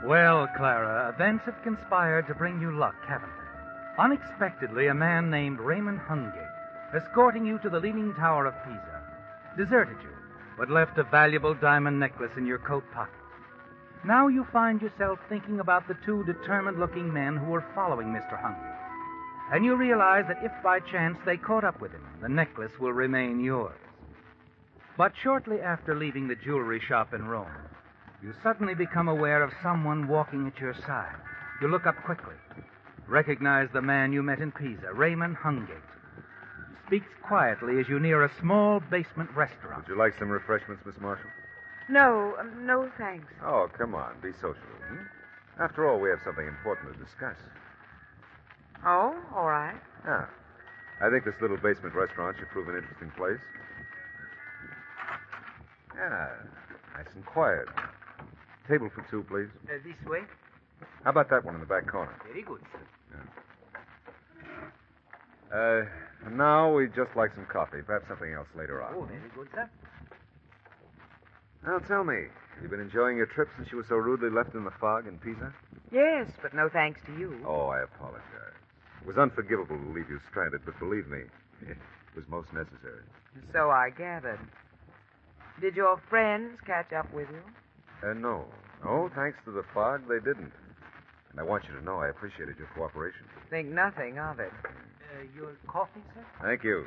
Well, Clara, events have conspired to bring you luck, haven't they? Unexpectedly, a man named Raymond Hungate, escorting you to the Leaning Tower of Pisa, deserted you, but left a valuable diamond necklace in your coat pocket. Now you find yourself thinking about the two determined-looking men who were following Mr. Hungate, and you realize that if by chance they caught up with him, the necklace will remain yours. But shortly after leaving the jewelry shop in Rome, you suddenly become aware of someone walking at your side. You look up quickly, recognize the man you met in Pisa, Raymond Hungate. He speaks quietly as you near a small basement restaurant. Would you like some refreshments, Miss Marshall? No, thanks. Oh, come on, be social. After all, we have something important to discuss. Oh, all right. Yeah. I think this little basement restaurant should prove an interesting place. Yeah, nice and quiet. Table for two, please. This way? How about that one in the back corner? Very good, sir. And now we'd just like some coffee. Perhaps something else later on. Oh, very good, sir. Now, tell me, you been enjoying your trip since you were so rudely left in the fog in Pisa? Yes, but no thanks to you. Oh, I apologize. It was unforgivable to leave you stranded, but believe me, it was most necessary. So I gathered. Did your friends catch up with you? No. No, thanks to the fog, they didn't. And I want you to know I appreciated your cooperation. Think nothing of it. Your coffee, sir? Thank you.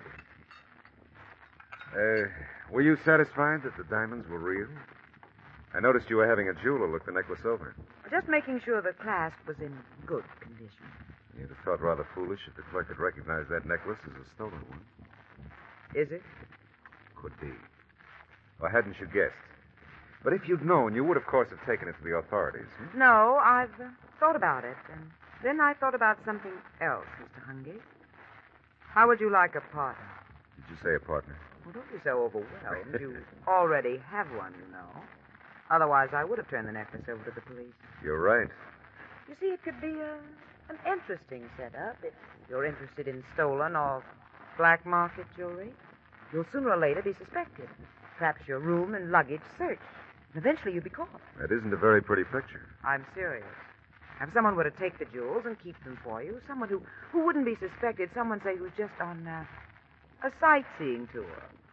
Were you satisfied that the diamonds were real? I noticed you were having a jeweler look the necklace over. Just making sure the clasp was in good condition. You'd have felt rather foolish if the clerk had recognized that necklace as a stolen one. Is it? Could be. Or hadn't you guessed? But if you'd known, you would, of course, have taken it to the authorities. No, I've thought about it. And then I thought about something else, Mr. Hungate. How would you like a partner? Did you say a partner? Well, don't be so overwhelmed. You already have one, you know. Otherwise, I would have turned the necklace over to the police. You're right. You see, it could be an interesting setup if you're interested in stolen or black market jewelry. You'll sooner or later be suspected. Perhaps your room and luggage searched. And eventually you'll be caught. That isn't a very pretty picture. I'm serious. If someone were to take the jewels and keep them for you, someone who wouldn't be suspected, someone, say, who's just on a sightseeing tour.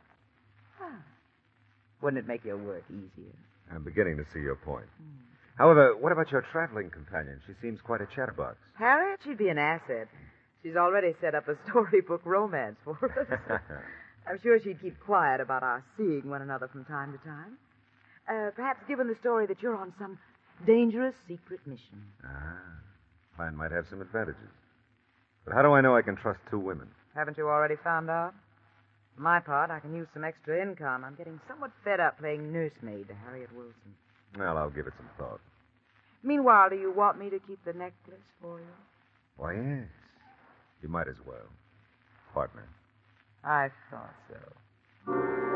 Wouldn't it make your work easier? I'm beginning to see your point. However, what about your traveling companion? She seems quite a chatterbox. Harriet, she'd be an asset. She's already set up a storybook romance for us. I'm sure she'd keep quiet about our seeing one another from time to time. Perhaps given the story that you're on some dangerous secret mission. Plan might have some advantages. But how do I know I can trust two women? Haven't you already found out? For my part, I can use some extra income. I'm getting somewhat fed up playing nursemaid to Harriet Wilson. Well, I'll give it some thought. Meanwhile, do you want me to keep the necklace for you? Why, yes. You might as well. Partner. I thought so.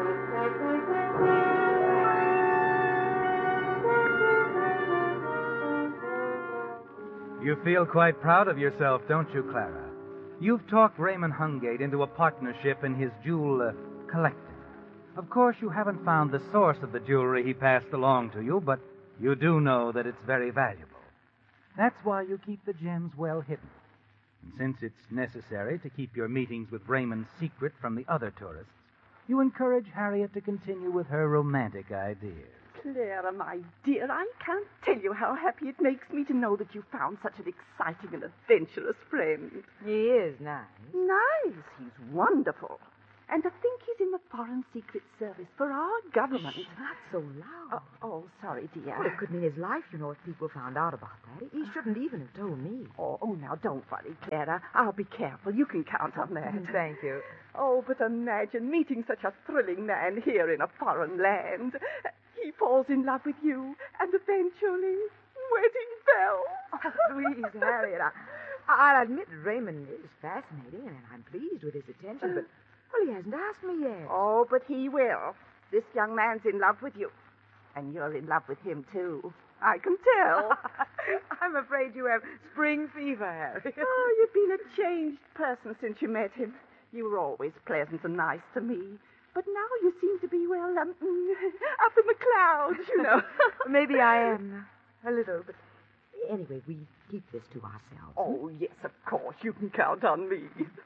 You feel quite proud of yourself, don't you, Clara? You've talked Raymond Hungate into a partnership in his jewel collecting. Of course, you haven't found the source of the jewelry he passed along to you, but you do know that it's very valuable. That's why you keep the gems well hidden. And since it's necessary to keep your meetings with Raymond secret from the other tourists, you encourage Harriet to continue with her romantic ideas. Clara, my dear, I can't tell you how happy it makes me to know that you found such an exciting and adventurous friend. He is nice. Nice. He's wonderful. And to think he's in the Foreign Secret Service for our government. Shh, not so loud. Oh, sorry, dear. Well, it could mean his life, you know, if people found out about that. He shouldn't even have told me. Oh, now, don't worry, Clara. I'll be careful. You can count on that. Thank you. Oh, but imagine meeting such a thrilling man here in a foreign land. He falls in love with you, and eventually, wedding bells. Please, Harriet, I'll admit Raymond is fascinating, and I'm pleased with his attention, but, well, he hasn't asked me yet. Oh, but he will. This young man's in love with you, and you're in love with him, too. I can tell. I'm afraid you have spring fever, Harriet. Oh, you've been a changed person since you met him. You were always pleasant and nice to me. But now you seem to be, up in the clouds, you know. Maybe I am, a little, but Anyway, we keep this to ourselves. Oh, yes, of course. You can count on me.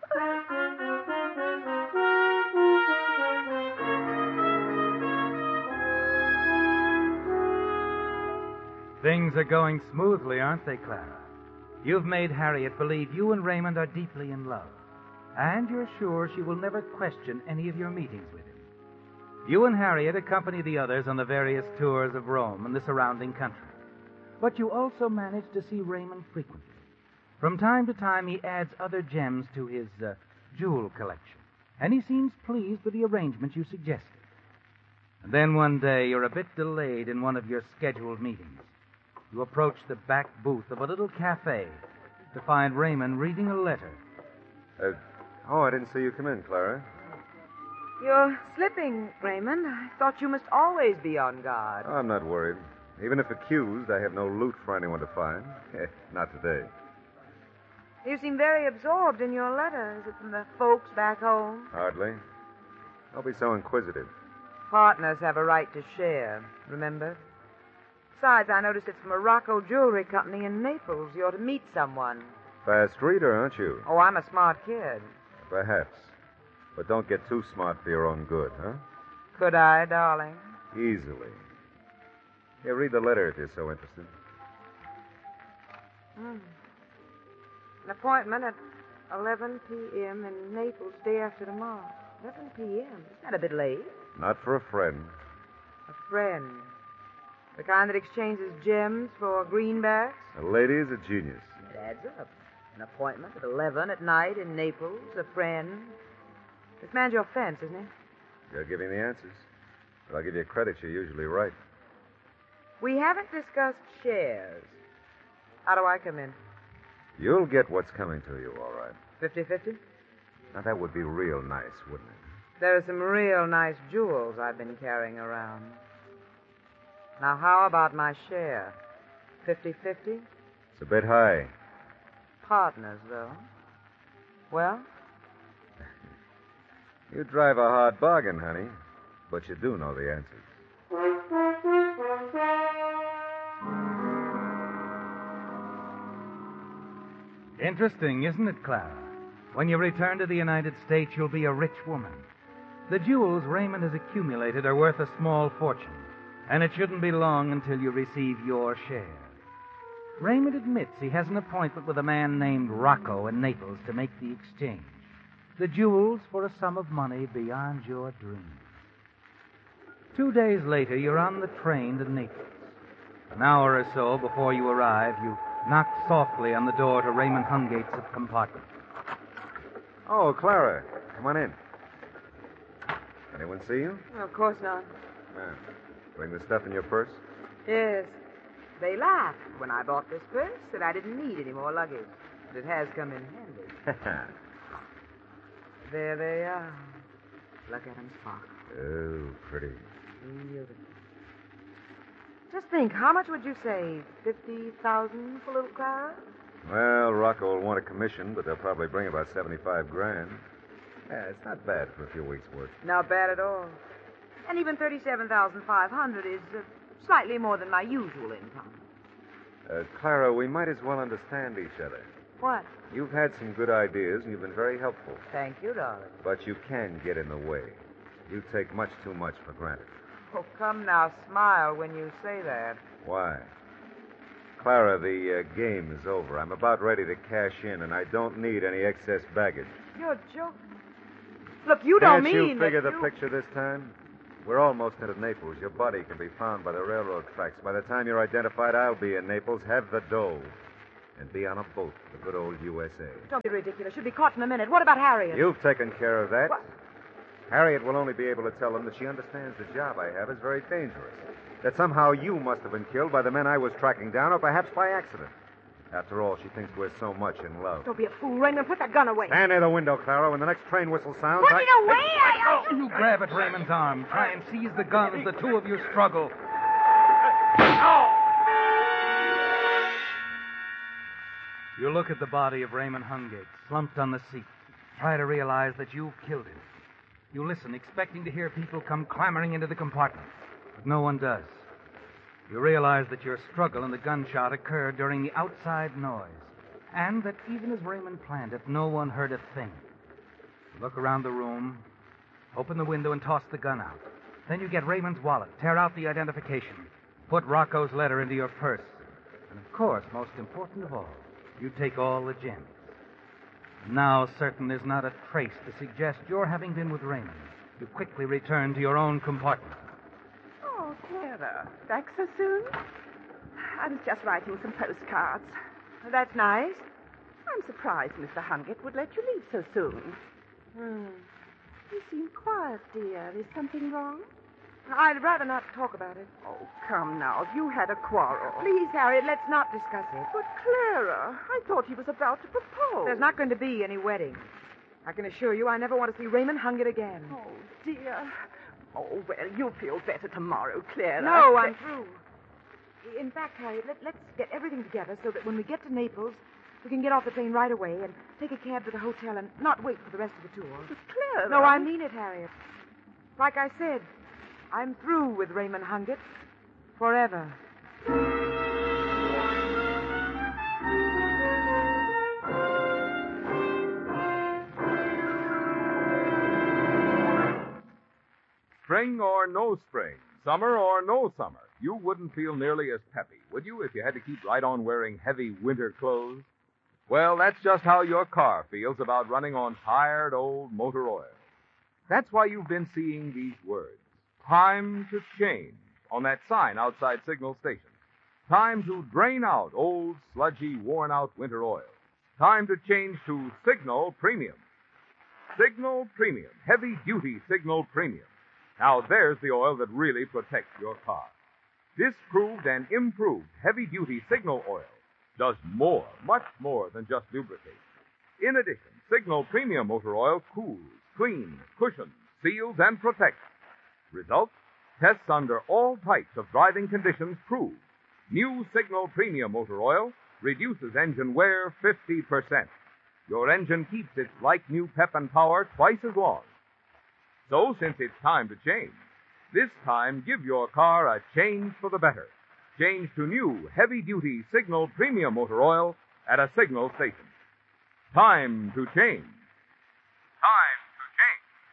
Things are going smoothly, aren't they, Clara? You've made Harriet believe you and Raymond are deeply in love. And you're sure she will never question any of your meetings with him. You and Harriet accompany the others on the various tours of Rome and the surrounding country. But you also manage to see Raymond frequently. From time to time, he adds other gems to his jewel collection. And he seems pleased with the arrangement you suggested. And then one day, you're a bit delayed in one of your scheduled meetings. You approach the back booth of a little cafe to find Raymond reading a letter. I didn't see you come in, Clara. You're slipping, Raymond. I thought you must always be on guard. Oh, I'm not worried. Even if accused, I have no loot for anyone to find. Not today. You seem very absorbed in your letter. Is it from the folks back home? Hardly. Don't be so inquisitive. Partners have a right to share, remember? Besides, I noticed it's from a Rocco Jewelry Company in Naples. You ought to meet someone. Fast reader, aren't you? Oh, I'm a smart kid. Perhaps. But don't get too smart for your own good, huh? Could I, darling? Easily. Here, read the letter if you're so interested. An appointment at 11 p.m. in Naples, day after tomorrow. 11 p.m.? Isn't that a bit late? Not for a friend. A friend. The kind that exchanges gems for greenbacks? A lady is a genius. It adds up. An appointment at 11 at night in Naples, a friend. This man's your fence, isn't he? You're giving the answers. But I'll give you credit. You're usually right. We haven't discussed shares. How do I come in? You'll get what's coming to you, all right. 50-50? Now, that would be real nice, wouldn't it? There are some real nice jewels I've been carrying around. Now, how about my share? 50-50? It's a bit high. Partners, though. Well? You drive a hard bargain, honey. But you do know the answers. Interesting, isn't it, Clara? When you return to the United States, you'll be a rich woman. The jewels Raymond has accumulated are worth a small fortune, and it shouldn't be long until you receive your share. Raymond admits he has an appointment with a man named Rocco in Naples to make the exchange. The jewels for a sum of money beyond your dreams. 2 days later, you're on the train to Naples. An hour or so before you arrive, you knock softly on the door to Raymond Hungate's compartment. Oh, Clara. Come on in. Anyone see you? Of course not. Bring the stuff in your purse? Yes. They laughed when I bought this purse, said I didn't need any more luggage. But it has come in handy. There they are. Look at them sparkle. Oh, pretty. Beautiful. Just think, how much would you say? 50,000 for little Clara? Well, Rocco will want a commission, but they'll probably bring about 75 grand. Yeah, it's not bad for a few weeks' work. Not bad at all. And even 37,500 is slightly more than my usual income. Clara, we might as well understand each other. What? You've had some good ideas, and you've been very helpful. Thank you, darling. But you can get in the way. You take much too much for granted. Oh, come now, smile when you say that. Why? Clara, the game is over. I'm about ready to cash in, and I don't need any excess baggage. You're joking. Look, you don't Can't mean you figure that the picture this time? We're almost into Naples. Your body can be found by the railroad tracks. By the time you're identified, I'll be in Naples, have the dough, and be on a boat to the good old USA. Don't be ridiculous. You'll be caught in a minute. What about Harriet? You've taken care of that. What? Harriet will only be able to tell them that she understands the job I have is very dangerous. That somehow you must have been killed by the men I was tracking down, or perhaps by accident. After all, she thinks we're so much in love. Don't be a fool, Raymond. Put that gun away. Stand near the window, Clara. When the next train whistle sounds, Put it away! You grab at Raymond's arm. Try and seize the gun as the two of you struggle. You look at the body of Raymond Hungate, slumped on the seat. Try to realize that you've killed him. You listen, expecting to hear people come clamoring into the compartment. But no one does. You realize that your struggle and the gunshot occurred during the outside noise, and that even as Raymond planned it, no one heard a thing. You look around the room, open the window, and toss the gun out. Then you get Raymond's wallet, tear out the identification, put Rocco's letter into your purse, and of course, most important of all, you take all the gems. Now certain there's not a trace to suggest your having been with Raymond, you quickly return to your own compartment. Oh, Clara, back so soon? I was just writing some postcards. That's nice. I'm surprised Mr. Hungate would let you leave so soon. You seem quiet, dear. Is something wrong? I'd rather not talk about it. Oh, come now. You had a quarrel. Please, Harriet, let's not discuss it. But, Clara, I thought he was about to propose. There's not going to be any wedding. I can assure you I never want to see Raymond Hungate again. Oh, dear. Oh, well, you'll feel better tomorrow, Clara. No, I'm through. In fact, Harriet, let's get everything together so that when we get to Naples, we can get off the train right away and take a cab to the hotel and not wait for the rest of the tour. But, Clara... No, I mean it, Harriet. Like I said, I'm through with Raymond Hungate. Forever. Spring or no spring, summer or no summer, you wouldn't feel nearly as peppy, would you, if you had to keep right on wearing heavy winter clothes? Well, that's just how your car feels about running on tired old motor oil. That's why you've been seeing these words, time to change, on that sign outside Signal Station. Time to drain out old, sludgy, worn-out winter oil. Time to change to Signal Premium. Signal Premium, heavy-duty Signal Premium. Now, there's the oil that really protects your car. Disproved and improved heavy-duty Signal oil does more, much more than just lubricate. In addition, Signal Premium motor oil cools, cleans, cushions, seals, and protects. Result? Tests under all types of driving conditions prove. New Signal Premium motor oil reduces engine wear 50%. Your engine keeps its like-new pep and power twice as long. So, since it's time to change, this time give your car a change for the better. Change to new, heavy-duty Signal Premium motor oil at a Signal station. Time to change.